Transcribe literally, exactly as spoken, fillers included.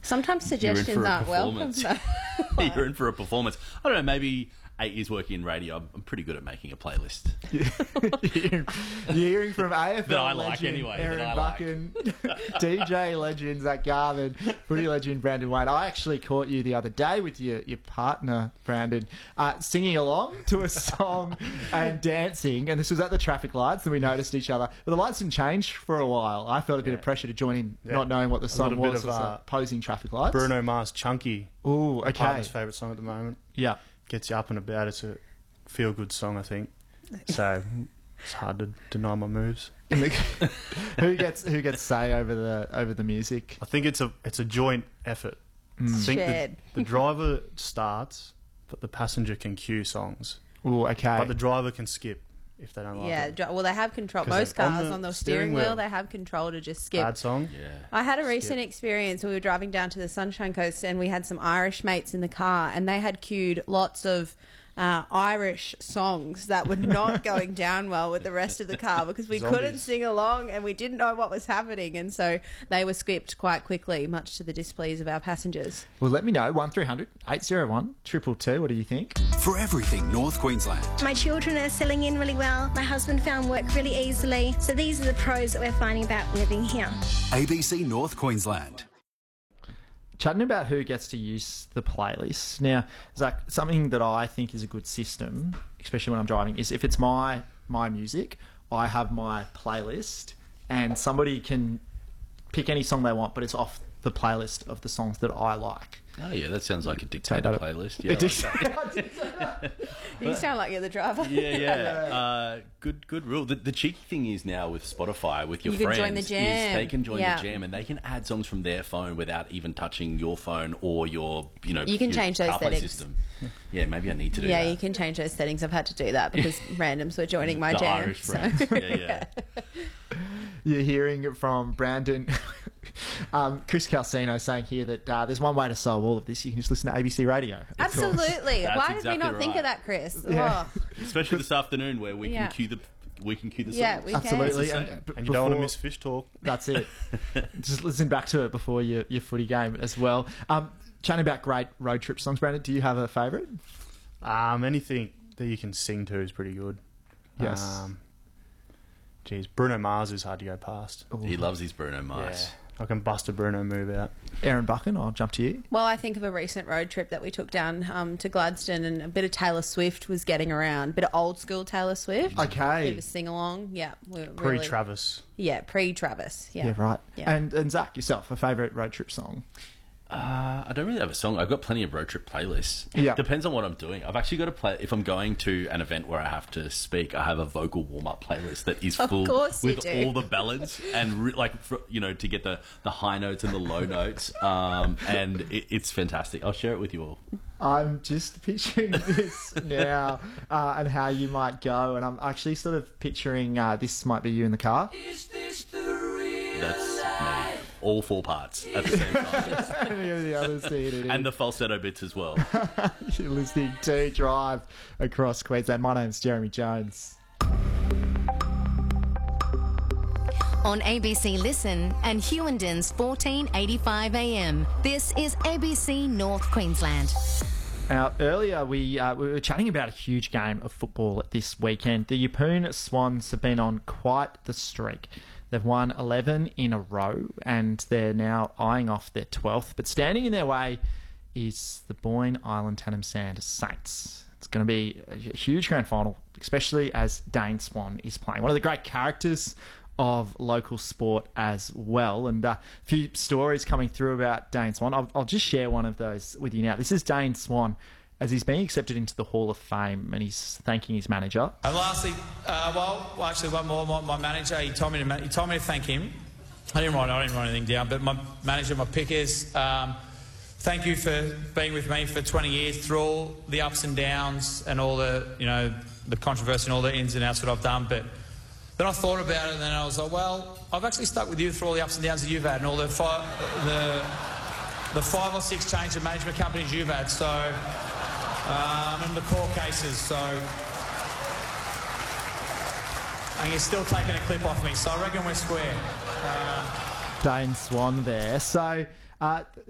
Sometimes suggestions aren't welcome. So. You're in for a performance. I don't know, maybe eight years working in radio, I'm pretty good at making a playlist. You're hearing from A F L that I like legend anyway. Aaron that I Buchan, like. D J legend Zach Garvin, footy legend Brandon Wade. I actually caught you the other day with your, your partner, Brandon, uh, singing along to a song and dancing, and this was at the traffic lights, and we noticed each other. But the lights didn't change for a while. I felt a bit Yeah. of pressure to join in, Yeah. not knowing what the song little bit was, of, was uh, uh, opposing traffic lights. Bruno Mars, Chunky. Ooh, My okay. partner's favourite song at the moment. Yeah. Gets you up and about. It's a feel-good song, I think. So it's hard to deny my moves. who gets who gets say over the over the music? I think it's a it's a joint effort. I think Shared. the, the driver starts, but the passenger can cue songs. Ooh, okay. But the driver can skip if they don't like Yeah, it. dri- well, they have control. 'Cause Most they're on cars the on the steering steering wheel, wheel. they have control to just skip. Bad song. Yeah. I had a recent experience. We were driving down to the Sunshine Coast and we had some Irish mates in the car and they had queued lots of uh, Irish songs that were not going down well with the rest of the car because we Zombies. couldn't sing along and we didn't know what was happening. And so they were skipped quite quickly, much to the displease of our passengers. Well, let me know. one three hundred eight oh one triple two. What do you think? For everything North Queensland. My children are settling in really well. My husband found work really easily. So these are the pros that we're finding about living here. A B C North Queensland. Chatting about who gets to use the playlist. Now, Zach, something that I think is a good system, especially when I'm driving, is if it's my my music, I have my playlist, and somebody can pick any song they want, but it's off the playlist of the songs that I like. Oh, yeah, that sounds like a dictator that- playlist. Yeah, I like that. You sound like you're the driver. Yeah, yeah. Uh, good, good rule. The, the cheeky thing is now with Spotify, with your You can friends, join the is jam. they can join Yeah. the jam and they can add songs from their phone without even touching your phone or your, you know, You can your change those CarPlay settings. system. Yeah, maybe I need to do Yeah, that. you can change those settings. I've had to do that because randoms were joining my the jam. Irish so- friends. Yeah, yeah. You're hearing it from Brandon. um, Chris Calcino saying here that uh, there's one way to solve all of this. You can just listen to A B C Radio. of course. Absolutely. That's Why did we exactly not think right. of that, Chris? Yeah. Oh. Especially this afternoon where we Yeah. can cue the we can cue the songs. Yeah, we can. Absolutely. It's the And, same. b- And you don't want to before- miss fish talk. That's it. Just listen back to it before your, your footy game as well. Um, chatting about great road trip songs, Brandon, do you have a favourite? Um, anything that you can sing to is pretty good. Yes. Um, geez, Bruno Mars is hard to go past. He loves his Bruno Mars. Yeah. I can bust a Bruno move out. Aaron Buchan, I'll jump to you. Well, I think of a recent road trip that we took down um, to Gladstone and a bit of Taylor Swift was getting around. A bit of old school Taylor Swift. Okay. Bit of a sing along. Yeah. we were Pre really- Travis. Yeah, pre Travis. Yeah. Yeah, right. Yeah. And and Zach, yourself, a favourite road trip song? Uh, I don't really have a song. I've got plenty of road trip playlists. Yeah. Depends on what I'm doing. I've actually got to play. If I'm going to an event where I have to speak, I have a vocal warm up playlist that is Of full course you with do. all the ballads and re- like for, you know to get the the high notes and the low notes. Um, and it, it's fantastic. I'll share it with you all. I'm just picturing this now uh, and how you might go. And I'm actually sort of picturing uh, this might be you in the car. That's me. All four parts at the same time, Any of the others see it. and the falsetto bits as well. You're listening to Drive Across Queensland. My name's Jeremy Jones. On A B C Listen and Hewendon's fourteen eighty-five A M. This is A B C North Queensland. Now, earlier we uh, we were chatting about a huge game of football this weekend. The Yeppoon Swans have been on quite the streak. They've won eleven in a row and they're now eyeing off their twelfth. But standing in their way is the Boyne Island Tannum Sand Saints. It's going to be a huge grand final, especially as Dane Swan is playing. One of the great characters of local sport as well. And uh, a few stories coming through about Dane Swan. I'll, I'll just share one of those with you now. This is Dane Swan as he's being accepted into the Hall of Fame and he's thanking his manager. And lastly, uh, well, well, actually, one more. My, my manager, he told me to ma- he told me to thank him. I didn't write, I didn't write anything down, but my manager, my pickers, um, thank you for being with me for twenty years through all the ups and downs and all the, you know, the controversy and all the ins and outs that I've done. But then I thought about it, and then I was like, well, I've actually stuck with you through all the ups and downs that you've had and all the fi- the the five or six change of management companies you've had. So. Um, and the court cases, so and you're still taking a clip off me, so I reckon we're square. Uh, Dane Swan there. So uh,